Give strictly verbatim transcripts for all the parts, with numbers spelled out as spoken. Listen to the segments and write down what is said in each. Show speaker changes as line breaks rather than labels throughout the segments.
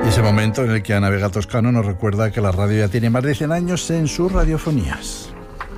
Ese momento en el que Ana Vega Toscano nos recuerda que la radio ya tiene más de cien años en sus radiofonías.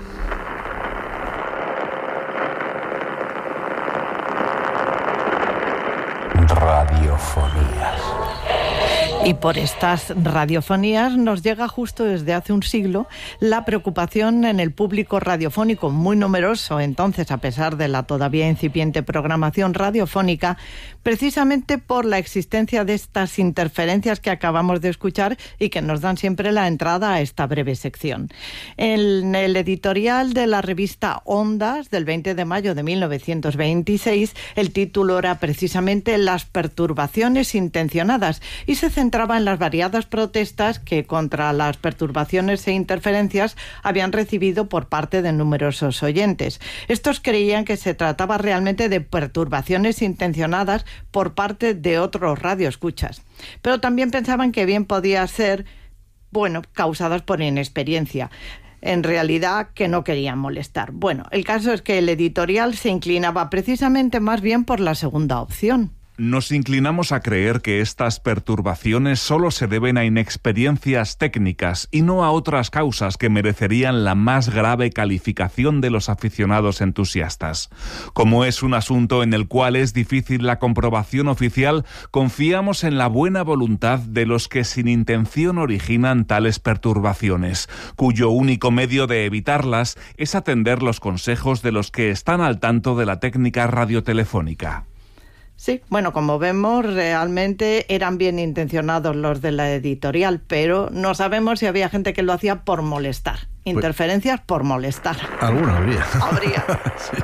Radiofonías.
Y por estas radiofonías nos llega justo desde hace un siglo la preocupación en el público radiofónico, muy numeroso entonces a pesar de la todavía incipiente programación radiofónica, precisamente por la existencia de estas interferencias que acabamos de escuchar y que nos dan siempre la entrada a esta breve sección. En el editorial de la revista Ondas del veinte de mayo de mil novecientos veintiséis, el título era precisamente Las perturbaciones intencionadas y se centraba en las variadas protestas que contra las perturbaciones e interferencias habían recibido por parte de numerosos oyentes. Estos creían que se trataba realmente de perturbaciones intencionadas por parte de otros radioescuchas, pero también pensaban que bien podía ser, bueno, causadas por inexperiencia. En realidad que no querían molestar. Bueno, el caso es que el editorial se inclinaba precisamente más bien por la segunda opción.
Nos inclinamos a creer que estas perturbaciones solo se deben a inexperiencias técnicas y no a otras causas que merecerían la más grave calificación de los aficionados entusiastas. Como es un asunto en el cual es difícil la comprobación oficial, confiamos en la buena voluntad de los que sin intención originan tales perturbaciones, cuyo único medio de evitarlas es atender los consejos de los que están al tanto de la técnica radiotelefónica.
Sí, bueno, como vemos, realmente eran bien intencionados los de la editorial, pero no sabemos si había gente que lo hacía por molestar. Interferencias pues, por molestar.
Alguna habría.
Habría.
Sí.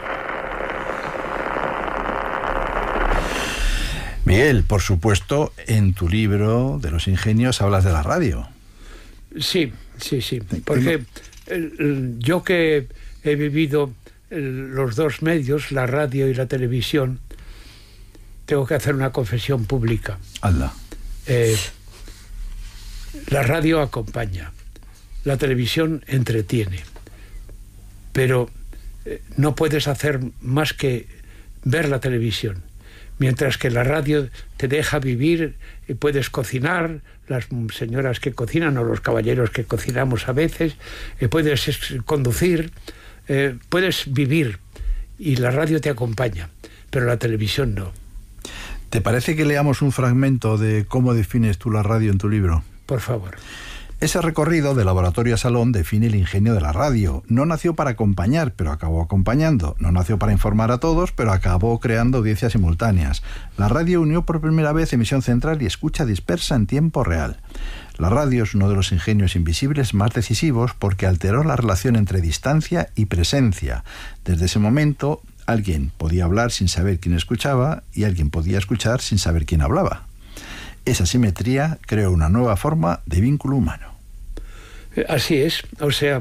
Miguel, por supuesto, en tu libro de los ingenios hablas de la radio.
Sí, sí, sí. Porque el, el, yo que he vivido el, los dos medios, la radio y la televisión, tengo que hacer una confesión pública.
Hazla.
Eh, la radio acompaña, la televisión entretiene, pero eh, no puedes hacer más que ver la televisión, mientras que la radio te deja vivir y puedes cocinar, las señoras que cocinan o los caballeros que cocinamos a veces, eh, puedes conducir, eh, puedes vivir y la radio te acompaña, pero la televisión no.
¿Te parece que leamos un fragmento de cómo defines tú la radio en tu libro?
Por favor.
Ese recorrido de laboratorio a salón define el ingenio de la radio. No nació para acompañar, pero acabó acompañando. No nació para informar a todos, pero acabó creando audiencias simultáneas. La radio unió por primera vez emisión central y escucha dispersa en tiempo real. La radio es uno de los ingenios invisibles más decisivos porque alteró la relación entre distancia y presencia. Desde ese momento, alguien podía hablar sin saber quién escuchaba y alguien podía escuchar sin saber quién hablaba. Esa simetría creó una nueva forma de vínculo humano.
Así es, o sea,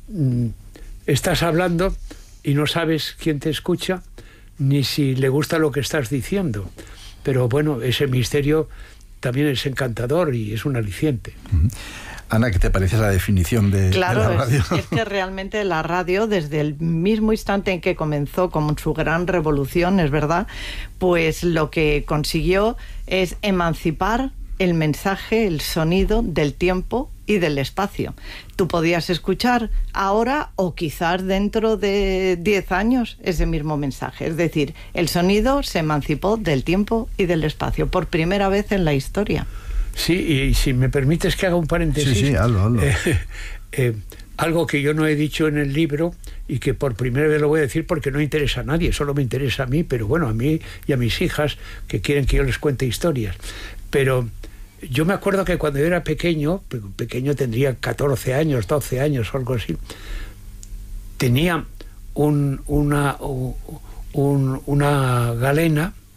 estás hablando y no sabes quién te escucha ni si le gusta lo que estás diciendo. Pero bueno, ese misterio también es encantador y es un aliciente.
Uh-huh. Ana, ¿qué te parece la definición de,
claro,
de la radio?
Es, es que realmente la radio, desde el mismo instante en que comenzó como su gran revolución, es verdad, pues lo que consiguió es emancipar el mensaje, el sonido del tiempo y del espacio. Tú podías escuchar ahora o quizás dentro de diez años ese mismo mensaje. Es decir, el sonido se emancipó del tiempo y del espacio por primera vez en la historia.
Sí, y si me permites que haga un paréntesis.
Sí, sí, hazlo, hazlo.
Eh, eh, algo que yo no he dicho en el libro y que por primera vez lo voy a decir porque no interesa a nadie, solo me interesa a mí, pero bueno, a mí y a mis hijas que quieren que yo les cuente historias. Pero yo me acuerdo que cuando yo era pequeño, pequeño tendría catorce años, doce años o algo así, tenía un, una, un, una galena